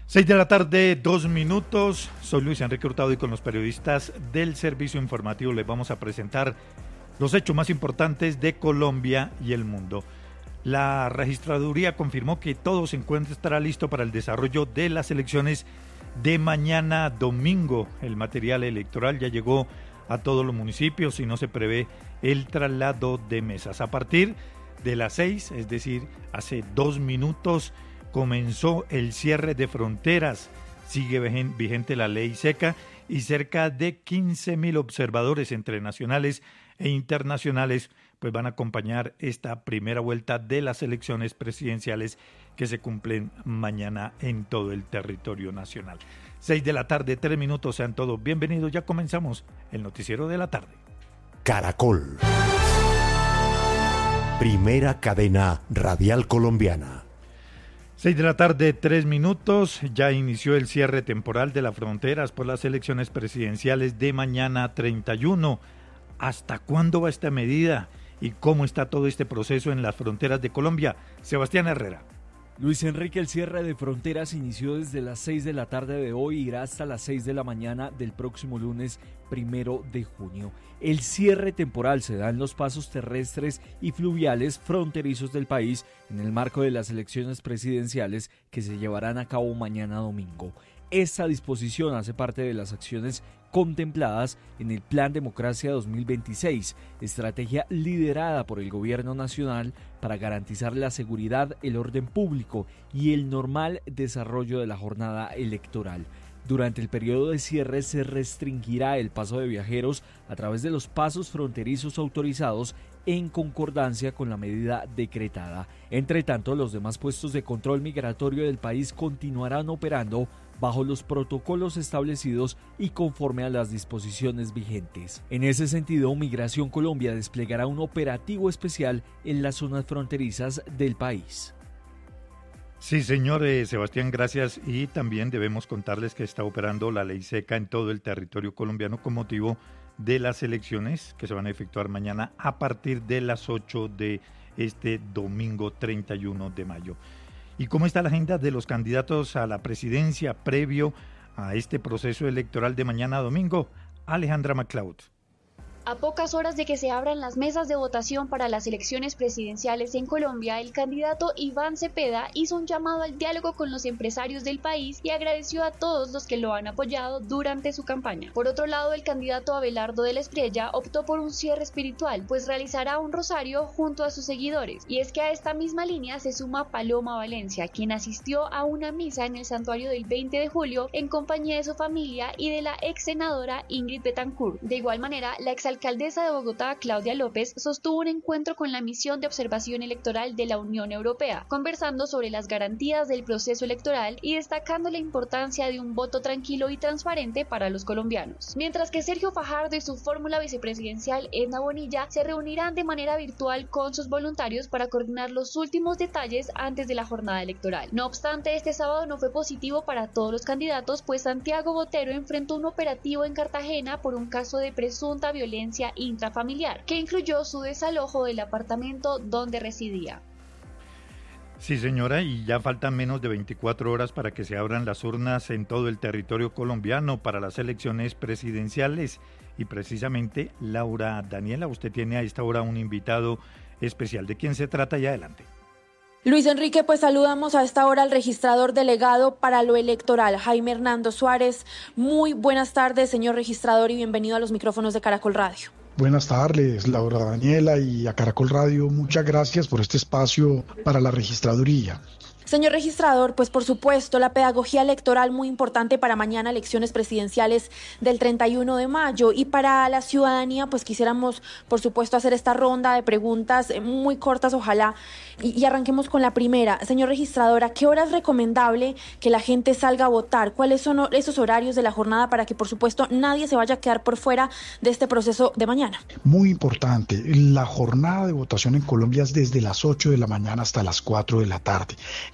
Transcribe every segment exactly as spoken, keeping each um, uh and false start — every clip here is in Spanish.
Seis de la tarde, dos minutos. Soy Luis Enrique Hurtado y con los periodistas del Servicio Informativo les vamos a presentar los hechos más importantes de Colombia y el mundo. La registraduría confirmó que todo se encuentra listo para el desarrollo de las elecciones de mañana domingo. El material electoral ya llegó a todos los municipios y no se prevé el traslado de mesas. A partir de las seis, es decir, hace dos minutos, comenzó el cierre de fronteras, sigue vigente la ley seca y cerca de quince mil observadores entre nacionales e internacionales pues van a acompañar esta primera vuelta de las elecciones presidenciales que se cumplen mañana en todo el territorio nacional. Seis de la tarde, tres minutos, sean todos bienvenidos, ya comenzamos el noticiero de la tarde. Caracol, primera cadena radial colombiana. Seis de la tarde, tres minutos, ya inició el cierre temporal de las fronteras por las elecciones presidenciales de mañana treinta y uno. ¿Hasta cuándo va esta medida? ¿Y cómo está todo este proceso en las fronteras de Colombia? Sebastián Herrera. Luis Enrique, el cierre de fronteras inició desde las seis de la tarde de hoy y irá hasta las seis de la mañana del próximo lunes primero de junio. El cierre temporal se da en los pasos terrestres y fluviales fronterizos del país en el marco de las elecciones presidenciales que se llevarán a cabo mañana domingo. Esta disposición hace parte de las acciones contempladas en el Plan Democracia dos mil veintiséis, estrategia liderada por el Gobierno Nacional para garantizar la seguridad, el orden público y el normal desarrollo de la jornada electoral. Durante el periodo de cierre se restringirá el paso de viajeros a través de los pasos fronterizos autorizados en concordancia con la medida decretada. Entre tanto, los demás puestos de control migratorio del país continuarán operando bajo los protocolos establecidos y conforme a las disposiciones vigentes. En ese sentido, Migración Colombia desplegará un operativo especial en las zonas fronterizas del país. Sí, señor eh, Sebastián, gracias. Y también debemos contarles que está operando la ley seca en todo el territorio colombiano con motivo de las elecciones que se van a efectuar mañana a partir de las ocho de este domingo treinta y uno de mayo. ¿Y cómo está la agenda de los candidatos a la presidencia previo a este proceso electoral de mañana domingo? Alejandra MacLeod. A pocas horas de que se abran las mesas de votación para las elecciones presidenciales en Colombia, el candidato Iván Cepeda hizo un llamado al diálogo con los empresarios del país y agradeció a todos los que lo han apoyado durante su campaña. Por otro lado, el candidato Abelardo de la Espriella optó por un cierre espiritual, pues realizará un rosario junto a sus seguidores. Y es que a esta misma línea se suma Paloma Valencia, quien asistió a una misa en el santuario del veinte de julio en compañía de su familia y de la ex senadora Ingrid Betancourt. De igual manera, la exalcaldesa alcaldesa de Bogotá, Claudia López, sostuvo un encuentro con la misión de observación electoral de la Unión Europea, conversando sobre las garantías del proceso electoral y destacando la importancia de un voto tranquilo y transparente para los colombianos. Mientras que Sergio Fajardo y su fórmula vicepresidencial Edna Bonilla se reunirán de manera virtual con sus voluntarios para coordinar los últimos detalles antes de la jornada electoral. No obstante, este sábado no fue positivo para todos los candidatos, pues Santiago Botero enfrentó un operativo en Cartagena por un caso de presunta violencia intrafamiliar, que incluyó su desalojo del apartamento donde residía. Sí, señora, y ya faltan menos de veinticuatro horas para que se abran las urnas en todo el territorio colombiano para las elecciones presidenciales. Y precisamente, Laura Daniela, usted tiene a esta hora un invitado especial. ¿De quién se trata? Y adelante. Luis Enrique, pues saludamos a esta hora al registrador delegado para lo electoral, Jaime Hernando Suárez. Muy buenas tardes, señor registrador, y bienvenido a los micrófonos de Caracol Radio. Buenas tardes, Laura Daniela, y a Caracol Radio, muchas gracias por este espacio para la registraduría. Señor registrador, pues por supuesto la pedagogía electoral muy importante para mañana, elecciones presidenciales del treinta y uno de mayo, y para la ciudadanía pues quisiéramos por supuesto hacer esta ronda de preguntas muy cortas ojalá, y, y arranquemos con la primera. Señor registrador, ¿a qué hora es recomendable que la gente salga a votar? ¿Cuáles son esos horarios de la jornada para que por supuesto nadie se vaya a quedar por fuera de este proceso de mañana? Muy importante, la jornada de votación en Colombia es desde las ocho de la mañana hasta las cuatro de la tarde.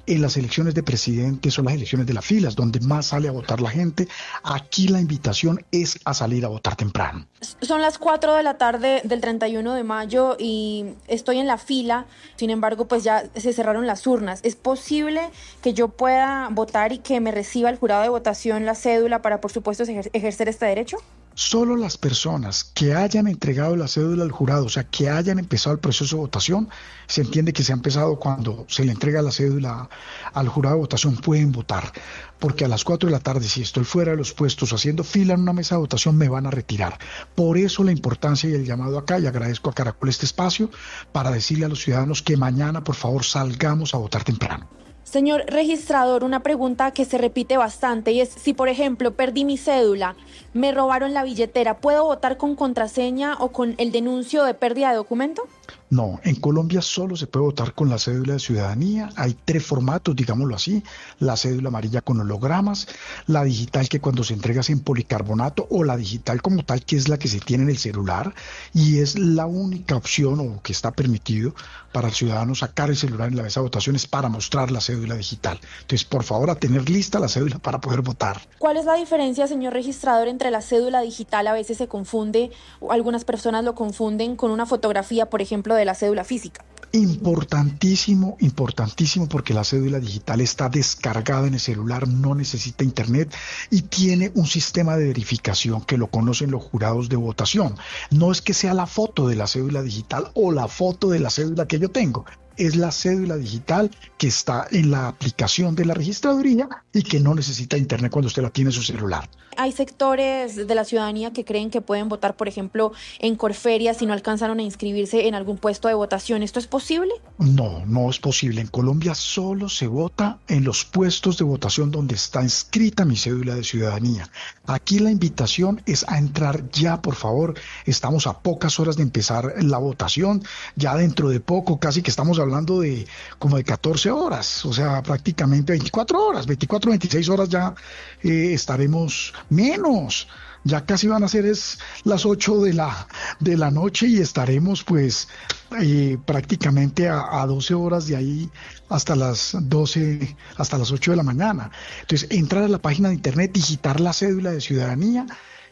en las elecciones de presidente son las elecciones de las filas, donde más sale a votar la gente. Aquí la invitación es a salir a votar temprano. Son las cuatro de la tarde del treinta y uno de mayo y estoy en la fila, sin embargo, pues ya se cerraron las urnas. ¿Es posible que yo pueda votar y que me reciba el jurado de votación la cédula para, por supuesto, ejer- ejercer este derecho? Solo las personas que hayan entregado la cédula al jurado, o sea, que hayan empezado el proceso de votación, se entiende que se ha empezado cuando se le entrega la cédula al jurado de votación, pueden votar, porque a las cuatro de la tarde, si estoy fuera de los puestos haciendo fila en una mesa de votación, me van a retirar. Por eso la importancia y el llamado acá, y agradezco a Caracol este espacio, para decirle a los ciudadanos que mañana, por favor, salgamos a votar temprano. Señor registrador, una pregunta que se repite bastante y es, si por ejemplo perdí mi cédula, me robaron la billetera, ¿puedo votar con contraseña o con el denuncio de pérdida de documento? No, en Colombia solo se puede votar con la cédula de ciudadanía. Hay tres formatos, digámoslo así: la cédula amarilla con hologramas, la digital que cuando se entrega es en policarbonato, o la digital como tal, que es la que se tiene en el celular, y es la única opción o que está permitido para el ciudadano sacar el celular en la mesa de votaciones para mostrar la cédula digital. Entonces, por favor, a tener lista la cédula para poder votar. ¿Cuál es la diferencia, señor registrador, entre la cédula digital? A veces se confunde, o algunas personas lo confunden con una fotografía, por ejemplo, de la cédula física. Importantísimo, importantísimo, porque la cédula digital está descargada en el celular, no necesita internet y tiene un sistema de verificación que lo conocen los jurados de votación. No es que sea la foto de la cédula digital o la foto de la cédula que yo tengo. Es la cédula digital que está en la aplicación de la registraduría y que no necesita internet cuando usted la tiene en su celular. Hay sectores de la ciudadanía que creen que pueden votar, por ejemplo, en Corferias si no alcanzaron a inscribirse en algún puesto de votación. ¿Esto es posible? No, no es posible. En Colombia solo se vota en los puestos de votación donde está inscrita mi cédula de ciudadanía. Aquí la invitación es a entrar ya, por favor. Estamos a pocas horas de empezar la votación. Ya dentro de poco, casi que estamos hablando de como de catorce horas, o sea, prácticamente veinticuatro horas, veinticuatro, veintiséis horas ya eh, estaremos menos. Ya casi van a ser es las ocho de la, de la noche y estaremos pues eh, prácticamente a, a doce horas de ahí hasta las doce, hasta las ocho de la mañana. Entonces, entrar a la página de internet, digitar la cédula de ciudadanía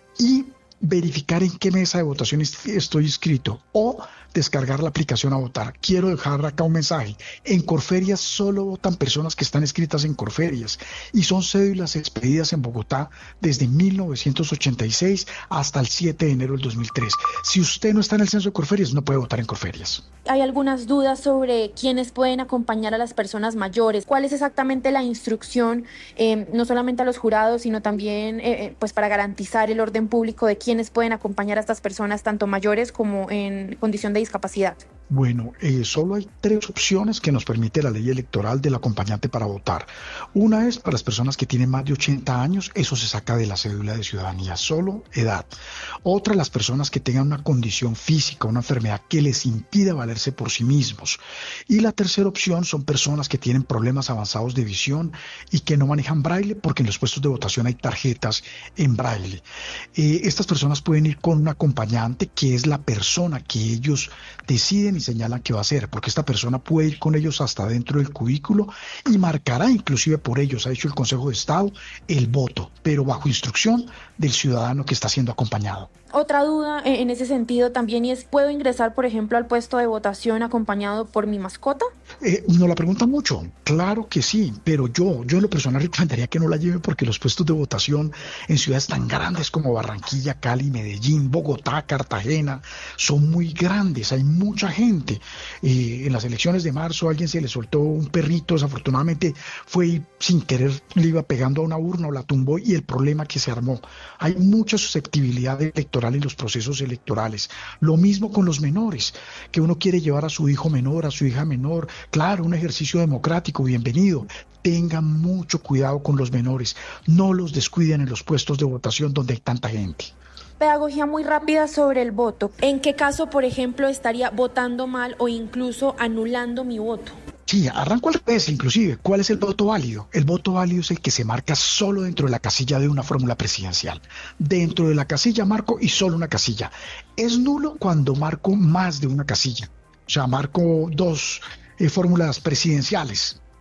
y verificar en qué mesa de votación estoy inscrito o descargar la aplicación a votar. Quiero dejar acá un mensaje. En Corferias solo votan personas que están inscritas en Corferias y son cédulas expedidas en Bogotá desde mil novecientos ochenta y seis hasta el siete de enero del dos mil tres. Si usted no está en el censo de Corferias, no puede votar en Corferias. Hay algunas dudas sobre quiénes pueden acompañar a las personas mayores. ¿Cuál es exactamente la instrucción, eh, no solamente a los jurados, sino también eh, pues para garantizar el orden público de quiénes pueden acompañar a estas personas, tanto mayores como en condición de discapacidad? Bueno, eh, solo hay tres opciones que nos permite la ley electoral del acompañante para votar. Una es para las personas que tienen más de ochenta años, eso se saca de la cédula de ciudadanía, solo edad. Otra, las personas que tengan una condición física, una enfermedad que les impida valerse por sí mismos. Y la tercera opción son personas que tienen problemas avanzados de visión y que no manejan braille, porque en los puestos de votación hay tarjetas en braille. Eh, estas personas pueden ir con un acompañante que es la persona que ellos deciden y señalan que va a hacer, porque esta persona puede ir con ellos hasta dentro del cubículo y marcará inclusive por ellos, ha hecho el Consejo de Estado, el voto, pero bajo instrucción del ciudadano que está siendo acompañado. Otra duda en ese sentido también, y es, ¿puedo ingresar, por ejemplo, al puesto de votación acompañado por mi mascota? Eh, nos la preguntan mucho, claro que sí, pero yo, yo en lo personal recomendaría que no la lleve, porque los puestos de votación en ciudades tan grandes como Barranquilla, Cali, Medellín, Bogotá, Cartagena, son muy grandes, hay mucha gente. Eh, en las elecciones de marzo a alguien se le soltó un perrito, desafortunadamente fue y sin querer le iba pegando a una urna o la tumbó, y el problema que se armó. Hay mucha susceptibilidad electoral en los procesos electorales. Lo mismo con los menores, que uno quiere llevar a su hijo menor, a su hija menor. Claro, un ejercicio democrático, bienvenido. Tengan mucho cuidado con los menores. No los descuiden en los puestos de votación donde hay tanta gente. Pedagogía muy rápida sobre el voto. ¿En qué caso, por ejemplo, estaría votando mal o incluso anulando mi voto? Sí, arranco al revés, inclusive. ¿Cuál es el voto válido? El voto válido es el que se marca solo dentro de la casilla de una fórmula presidencial. Dentro de la casilla marco y solo una casilla. Es nulo cuando marco más de una casilla. O sea, marco dos eh, fórmulas presidenciales.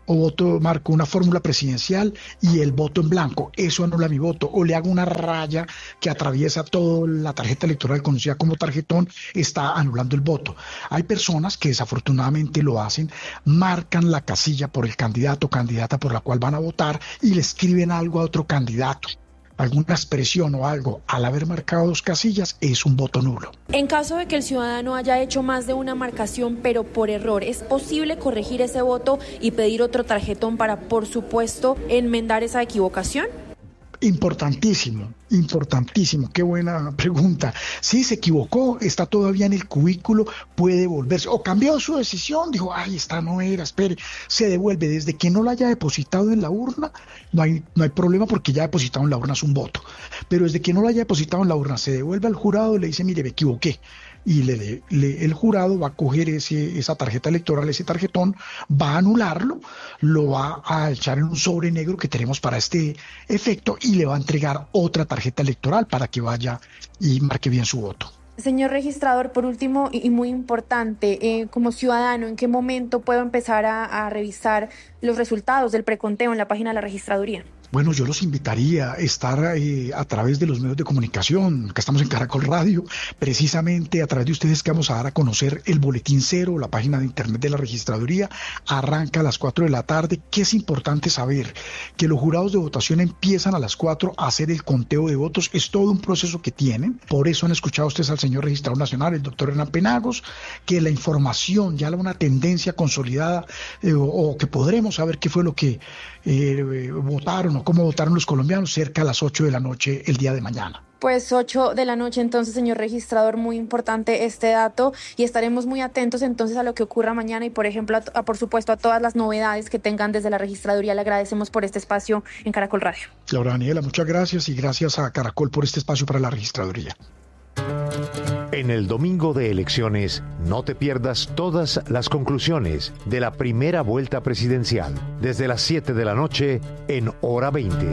o voto, marco una fórmula presidencial y el voto en blanco, eso anula mi voto, o le hago una raya que atraviesa toda la tarjeta electoral conocida como tarjetón, está anulando el voto. Hay personas que desafortunadamente lo hacen, marcan la casilla por el candidato o candidata por la cual van a votar y le escriben algo a otro candidato, alguna expresión o algo. Al haber marcado dos casillas es un voto nulo. En caso de que el ciudadano haya hecho más de una marcación pero por error, ¿es posible corregir ese voto y pedir otro tarjetón para, por supuesto, enmendar esa equivocación? Importantísimo, importantísimo, qué buena pregunta. Si se equivocó, está todavía en el cubículo, puede volverse, o cambió su decisión, dijo, ay, esta no era, espere, se devuelve. Desde que no la haya depositado en la urna, no hay, no hay problema porque ya depositado en la urna es un voto, pero desde que no la haya depositado en la urna, se devuelve al jurado y le dice, mire, me equivoqué. Y le, le, el jurado va a coger ese, esa tarjeta electoral, ese tarjetón, va a anularlo, lo va a echar en un sobre negro que tenemos para este efecto y le va a entregar otra tarjeta electoral para que vaya y marque bien su voto. Señor registrador, por último y muy importante, eh, como ciudadano, ¿en qué momento puedo empezar a, a revisar los resultados del preconteo en la página de la registraduría? Bueno, yo los invitaría a estar eh, a través de los medios de comunicación, que estamos en Caracol Radio, precisamente a través de ustedes que vamos a dar a conocer el Boletín Cero, la página de internet de la registraduría, arranca a las cuatro de la tarde, que es importante saber que los jurados de votación empiezan a las cuatro a hacer el conteo de votos, es todo un proceso que tienen, por eso han escuchado ustedes al señor registrador nacional, el doctor Hernán Penagos, que la información, ya una tendencia consolidada, eh, o, o que podremos saber qué fue lo que eh, votaron o cómo votaron los colombianos cerca a las ocho de la noche el día de mañana. Pues ocho de la noche, entonces, señor registrador, muy importante este dato y estaremos muy atentos entonces a lo que ocurra mañana y, por ejemplo, a, a, por supuesto, a todas las novedades que tengan desde la registraduría. Le agradecemos por este espacio en Caracol Radio. Laura Daniela, muchas gracias y gracias a Caracol por este espacio para la registraduría. En el domingo de elecciones, no te pierdas todas las conclusiones de la primera vuelta presidencial, desde las siete de la noche en Hora veinte.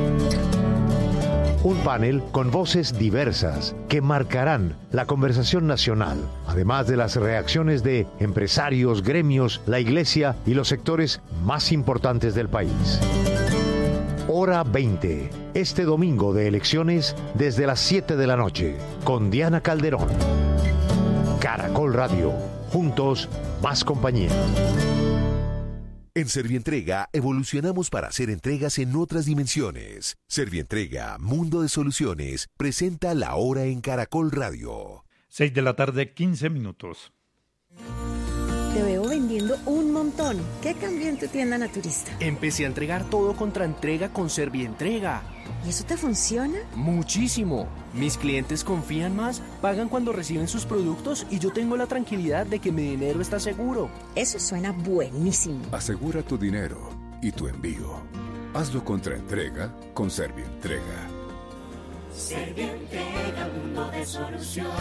Un panel con voces diversas que marcarán la conversación nacional, además de las reacciones de empresarios, gremios, la iglesia y los sectores más importantes del país. Hora veinte, este domingo de elecciones desde las siete de la noche, con Diana Calderón. Caracol Radio, juntos, más compañía. En Servientrega evolucionamos para hacer entregas en otras dimensiones. Servientrega, Mundo de Soluciones, presenta La Hora en Caracol Radio. seis de la tarde, quince minutos. Te veo vendiendo un montón. ¿Qué cambió en tu tienda naturista? Empecé a entregar todo contra entrega con Servientrega. ¿Y eso te funciona? Muchísimo. Mis clientes confían más, pagan cuando reciben sus productos y yo tengo la tranquilidad de que mi dinero está seguro. Eso suena buenísimo. Asegura tu dinero y tu envío. Hazlo contra entrega con Servientrega. Servientrega, mundo de soluciones.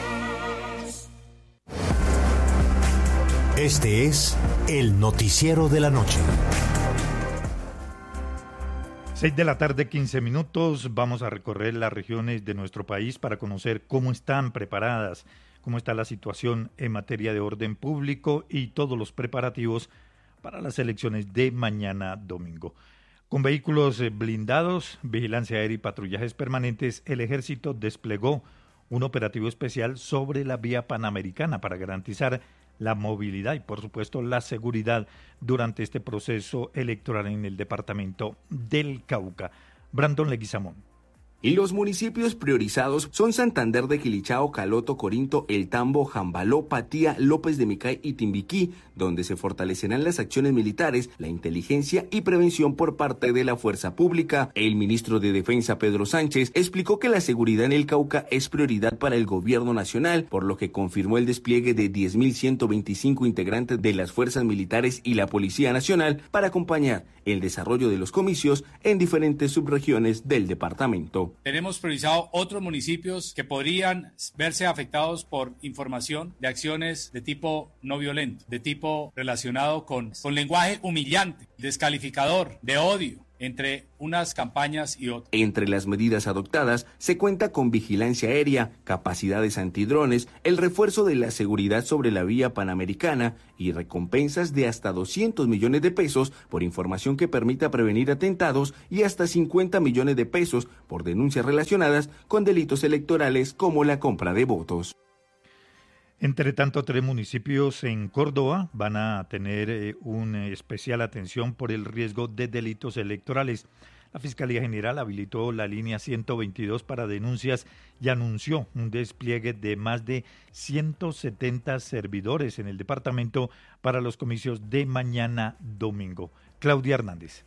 Este es el noticiero de la noche. seis de la tarde, quince minutos. Vamos a recorrer las regiones de nuestro país para conocer cómo están preparadas, cómo está la situación en materia de orden público y todos los preparativos para las elecciones de mañana domingo. Con vehículos blindados, vigilancia aérea y patrullajes permanentes, el Ejército desplegó un operativo especial sobre la vía panamericana para garantizar la movilidad y, por supuesto, la seguridad durante este proceso electoral en el departamento del Cauca. Brandon Leguizamón. Y los municipios priorizados son Santander de Quilichao, Caloto, Corinto, El Tambo, Jambaló, Patía, López de Micay y Timbiquí, donde se fortalecerán las acciones militares, la inteligencia y prevención por parte de la fuerza pública. El ministro de Defensa, Pedro Sánchez, explicó que la seguridad en el Cauca es prioridad para el gobierno nacional, por lo que confirmó el despliegue de diez mil ciento veinticinco integrantes de las fuerzas militares y la Policía Nacional para acompañar el desarrollo de los comicios en diferentes subregiones del departamento. Tenemos priorizado otros municipios que podrían verse afectados por información de acciones de tipo no violento, de tipo relacionado con, con lenguaje humillante, descalificador, de odio, entre unas campañas y otras. Entre las medidas adoptadas se cuenta con vigilancia aérea, capacidades antidrones, el refuerzo de la seguridad sobre la vía panamericana y recompensas de hasta doscientos millones de pesos por información que permita prevenir atentados y hasta cincuenta millones de pesos por denuncias relacionadas con delitos electorales como la compra de votos. Entre tanto, tres municipios en Córdoba van a tener eh, una especial atención por el riesgo de delitos electorales. La Fiscalía General habilitó la línea ciento veintidós para denuncias y anunció un despliegue de más de ciento setenta servidores en el departamento para los comicios de mañana domingo. Claudia Hernández.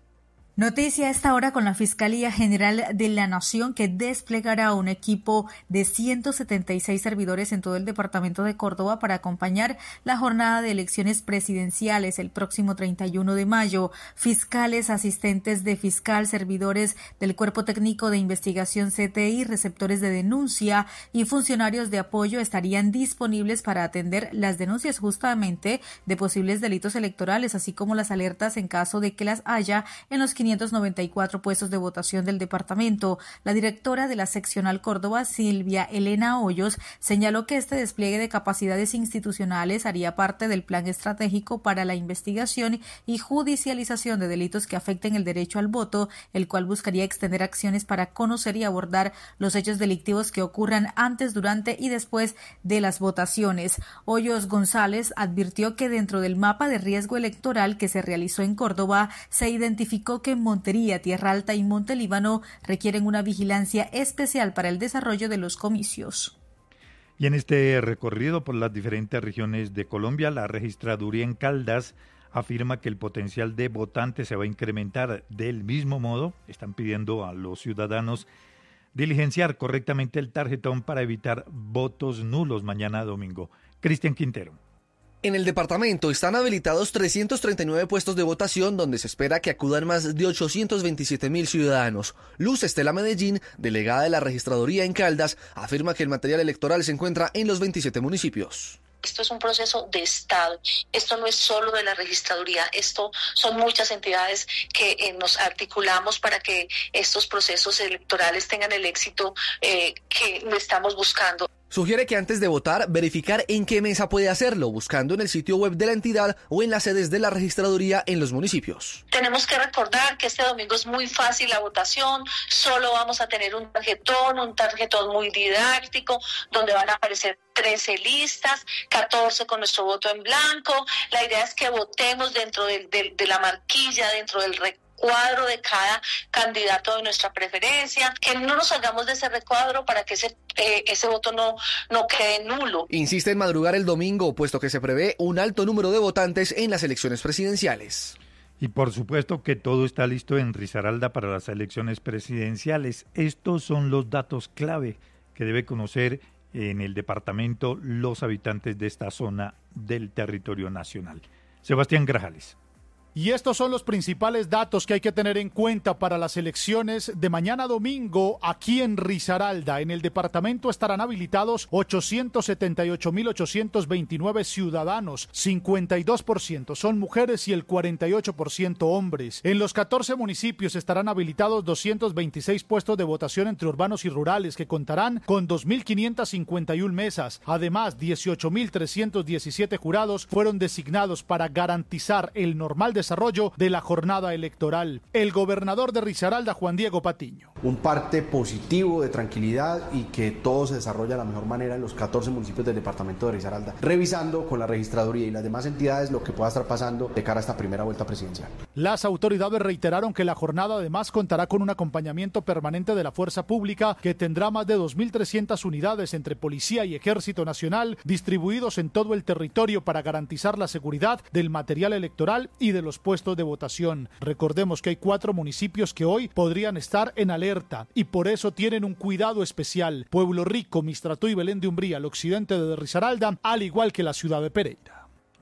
Noticia a esta hora con la Fiscalía General de la Nación, que desplegará un equipo de ciento setenta y seis servidores en todo el departamento de Córdoba para acompañar la jornada de elecciones presidenciales el próximo treinta y uno de mayo. Fiscales, asistentes de fiscal, servidores del Cuerpo Técnico de Investigación C T I, receptores de denuncia y funcionarios de apoyo estarían disponibles para atender las denuncias justamente de posibles delitos electorales, así como las alertas en caso de que las haya en los quinientos noventa y cuatro puestos de votación del departamento. La directora de la seccional Córdoba, Silvia Elena Hoyos, señaló que este despliegue de capacidades institucionales haría parte del plan estratégico para la investigación y judicialización de delitos que afecten el derecho al voto, el cual buscaría extender acciones para conocer y abordar los hechos delictivos que ocurran antes, durante y después de las votaciones. Hoyos González advirtió que dentro del mapa de riesgo electoral que se realizó en Córdoba se identificó que Montería, Tierra Alta y Montelíbano requieren una vigilancia especial para el desarrollo de los comicios. Y en este recorrido por las diferentes regiones de Colombia, la registraduría en Caldas afirma que el potencial de votantes se va a incrementar. Del mismo modo, están pidiendo a los ciudadanos diligenciar correctamente el tarjetón para evitar votos nulos mañana domingo. Cristian Quintero. En el departamento están habilitados trescientos treinta y nueve puestos de votación donde se espera que acudan más de ochocientos veintisiete mil ciudadanos. Luz Estela Medellín, delegada de la registraduría en Caldas, afirma que el material electoral se encuentra en los veintisiete municipios. Esto es un proceso de Estado, esto no es solo de la registraduría, esto son muchas entidades que eh, nos articulamos para que estos procesos electorales tengan el éxito eh, que estamos buscando. Sugiere que antes de votar, verificar en qué mesa puede hacerlo, buscando en el sitio web de la entidad o en las sedes de la registraduría en los municipios. Tenemos que recordar que este domingo es muy fácil la votación, solo vamos a tener un tarjetón, un tarjetón muy didáctico, donde van a aparecer trece listas, catorce con nuestro voto en blanco. La idea es que votemos dentro de, de, de la marquilla, dentro del recuadro cuadro de cada candidato de nuestra preferencia, que no nos salgamos de ese recuadro para que ese, eh, ese voto no, no quede nulo. Insiste en madrugar el domingo, puesto que se prevé un alto número de votantes en las elecciones presidenciales. Y por supuesto que todo está listo en Risaralda para las elecciones presidenciales. Estos son los datos clave que debe conocer en el departamento los habitantes de esta zona del territorio nacional. Sebastián Grajales. Y estos son los principales datos que hay que tener en cuenta para las elecciones de mañana domingo aquí en Risaralda. En el departamento estarán habilitados ochocientos setenta y ocho mil ochocientos veintinueve ciudadanos, cincuenta y dos por ciento son mujeres y el cuarenta y ocho por ciento hombres. En los catorce municipios estarán habilitados doscientos veintiséis puestos de votación entre urbanos y rurales que contarán con dos mil quinientas cincuenta y una mesas. Además, dieciocho mil trescientos diecisiete jurados fueron designados para garantizar el normal desarrollo desarrollo de la jornada electoral. El gobernador de Risaralda, Juan Diego Patiño. Un parte positivo de tranquilidad y que todo se desarrolla de la mejor manera en los catorce municipios del departamento de Risaralda, revisando con la registraduría y las demás entidades lo que pueda estar pasando de cara a esta primera vuelta presidencial. Las autoridades reiteraron que la jornada además contará con un acompañamiento permanente de la fuerza pública que tendrá más de dos mil trescientas unidades entre Policía y Ejército Nacional distribuidos en todo el territorio para garantizar la seguridad del material electoral y de los puestos de votación. Recordemos que hay cuatro municipios que hoy podrían estar en alerta y por eso tienen un cuidado especial: Pueblo Rico, Mistrató y Belén de Umbría, al occidente de Risaralda, al igual que la ciudad de Pereira.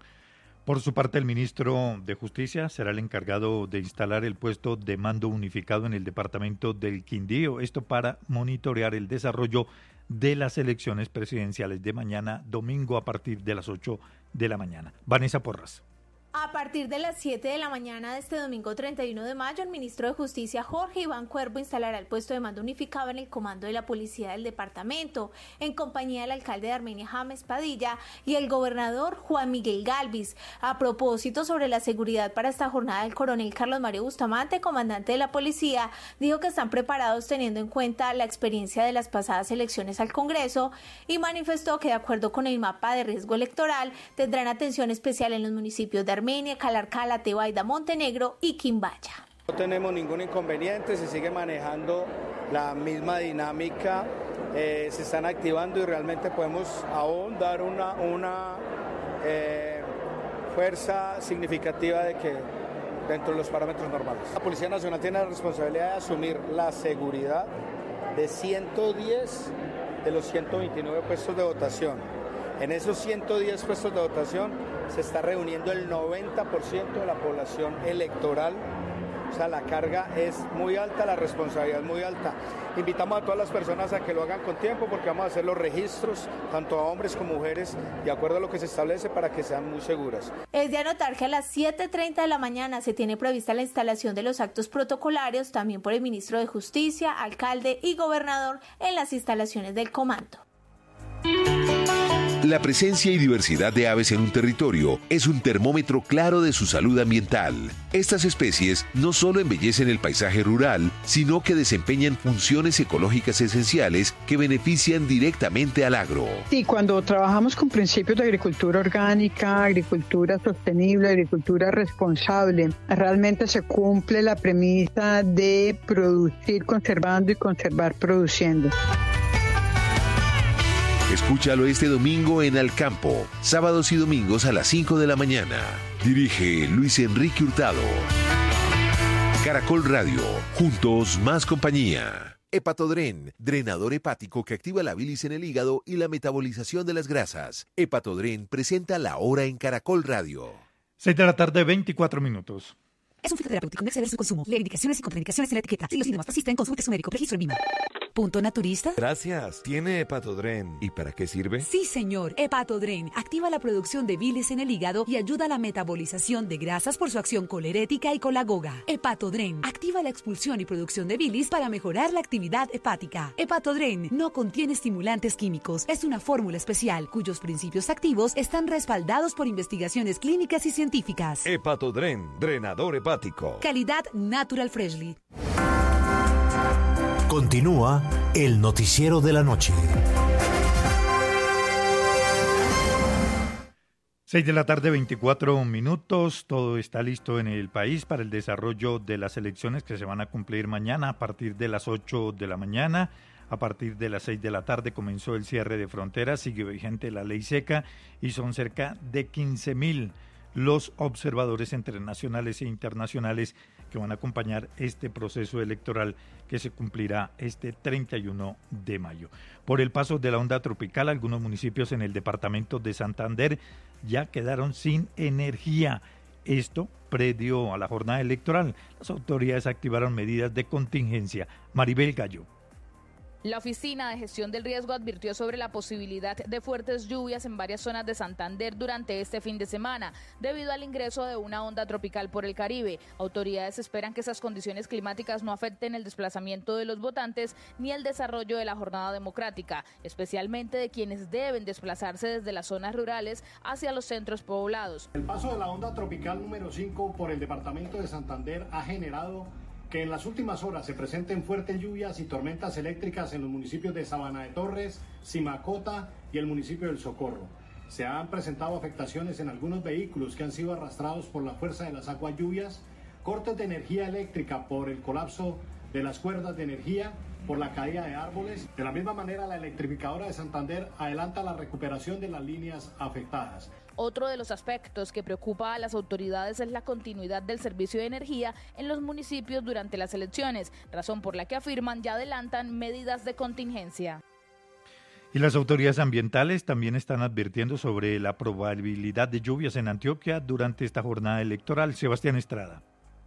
Por su parte, el ministro de Justicia será el encargado de instalar el puesto de mando unificado en el departamento del Quindío, esto para monitorear el desarrollo de las elecciones presidenciales de mañana domingo a partir de las ocho de la mañana. Vanessa Porras. A partir de las siete de la mañana de este domingo treinta y uno de mayo, el ministro de Justicia Jorge Iván Cuervo instalará el puesto de mando unificado en el comando de la policía del departamento, en compañía del alcalde de Armenia James Padilla y el gobernador Juan Miguel Galvis. A propósito sobre la seguridad para esta jornada, el coronel Carlos Mario Bustamante, comandante de la policía, dijo que están preparados teniendo en cuenta la experiencia de las pasadas elecciones al Congreso y manifestó que de acuerdo con el mapa de riesgo electoral tendrán atención especial en los municipios de Armenia, Armenia, Calarcala, Tebaida, Montenegro y Quimbaya. No tenemos ningún inconveniente, se sigue manejando la misma dinámica, eh, se están activando y realmente podemos aún dar una, una eh, fuerza significativa de que dentro de los parámetros normales. La Policía Nacional tiene la responsabilidad de asumir la seguridad de ciento diez de los ciento veintinueve puestos de votación. En esos ciento diez puestos de votación se está reuniendo el noventa por ciento de la población electoral, o sea, la carga es muy alta, la responsabilidad es muy alta. Invitamos a todas las personas a que lo hagan con tiempo porque vamos a hacer los registros, tanto a hombres como mujeres, de acuerdo a lo que se establece para que sean muy seguras. Es de anotar que a las siete treinta de la mañana se tiene prevista la instalación de los actos protocolarios, también por el ministro de Justicia, alcalde y gobernador en las instalaciones del comando. La presencia y diversidad de aves en un territorio es un termómetro claro de su salud ambiental. Estas especies no solo embellecen el paisaje rural, sino que desempeñan funciones ecológicas esenciales que benefician directamente al agro. Y cuando trabajamos con principios de agricultura orgánica, agricultura sostenible, agricultura responsable, realmente se cumple la premisa de producir conservando y conservar produciendo. Escúchalo este domingo en Al Campo, sábados y domingos a las cinco de la mañana. Dirige Luis Enrique Hurtado. Caracol Radio, juntos más compañía. Hepatodren, drenador hepático que activa la bilis en el hígado y la metabolización de las grasas. Hepatodren presenta La Hora en Caracol Radio. seis de la tarde, veinticuatro minutos. Es un fitoterapéutico, no exceder su consumo. Leer indicaciones y contraindicaciones en la etiqueta. Si los síntomas persisten, consulte su médico. Registro en Vima. ¿Punto naturista? Gracias. ¿Tiene Hepatodren? ¿Y para qué sirve? Sí, señor. Hepatodren activa la producción de bilis en el hígado y ayuda a la metabolización de grasas por su acción colerética y colagoga. Hepatodren activa la expulsión y producción de bilis para mejorar la actividad hepática. Hepatodren no contiene estimulantes químicos. Es una fórmula especial cuyos principios activos están respaldados por investigaciones clínicas y científicas. Hepatodren, drenador hepático. Calidad Natural Freshly. Continúa el noticiero de la noche. seis de la tarde, veinticuatro minutos. Todo está listo en el país para el desarrollo de las elecciones que se van a cumplir mañana a partir de las ocho de la mañana. A partir de las seis de la tarde comenzó el cierre de fronteras, sigue vigente la ley seca y son cerca de quince mil los observadores entre nacionales e internacionales que van a acompañar este proceso electoral que se cumplirá este treinta y uno de mayo. Por el paso de la onda tropical, algunos municipios en el departamento de Santander ya quedaron sin energía. Esto previo a la jornada electoral. Las autoridades activaron medidas de contingencia. Maribel Gallo. La Oficina de Gestión del Riesgo advirtió sobre la posibilidad de fuertes lluvias en varias zonas de Santander durante este fin de semana, debido al ingreso de una onda tropical por el Caribe. Autoridades esperan que esas condiciones climáticas no afecten el desplazamiento de los votantes ni el desarrollo de la jornada democrática, especialmente de quienes deben desplazarse desde las zonas rurales hacia los centros poblados. El paso de la onda tropical número cinco por el departamento de Santander ha generado que en las últimas horas se presenten fuertes lluvias y tormentas eléctricas en los municipios de Sabana de Torres, Simacota y el municipio del Socorro. Se han presentado afectaciones en algunos vehículos que han sido arrastrados por la fuerza de las aguas lluvias, cortes de energía eléctrica por el colapso de las cuerdas de energía, por la caída de árboles. De la misma manera, la electrificadora de Santander adelanta la recuperación de las líneas afectadas. Otro de los aspectos que preocupa a las autoridades es la continuidad del servicio de energía en los municipios durante las elecciones, razón por la que afirman ya adelantan medidas de contingencia. Y las autoridades ambientales también están advirtiendo sobre la probabilidad de lluvias en Antioquia durante esta jornada electoral. Sebastián Estrada.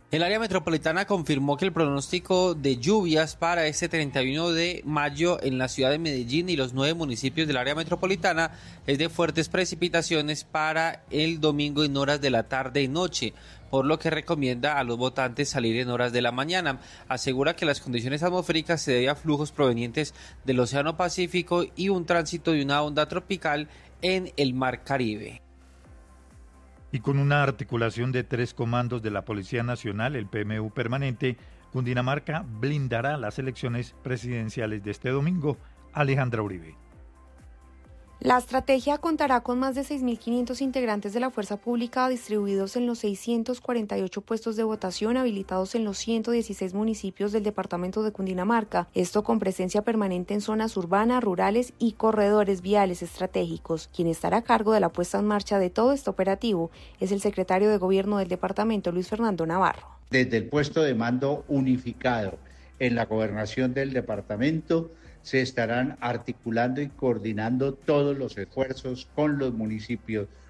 El área metropolitana confirmó que el pronóstico de lluvias para este treinta y uno de mayo en la ciudad de Medellín y los nueve municipios del área metropolitana es de fuertes precipitaciones para el domingo en horas de la tarde y noche, por lo que recomienda a los votantes salir en horas de la mañana. Asegura que las condiciones atmosféricas se deben a flujos provenientes del Océano Pacífico y un tránsito de una onda tropical en el Mar Caribe. Y con una articulación de tres comandos de la Policía Nacional, el P M U permanente, Cundinamarca blindará las elecciones presidenciales de este domingo. Alejandra Uribe. La estrategia contará con más de seis mil quinientos integrantes de la fuerza pública distribuidos en los seiscientos cuarenta y ocho puestos de votación habilitados en los ciento dieciséis municipios del departamento de Cundinamarca, esto con presencia permanente en zonas urbanas, rurales y corredores viales estratégicos. Quien estará a cargo de la puesta en marcha de todo este operativo es el secretario de Gobierno del departamento, Luis Fernando Navarro. Desde el puesto de mando unificado en la gobernación del departamento, se estarán articulando y coordinando todos los esfuerzos con los municipios,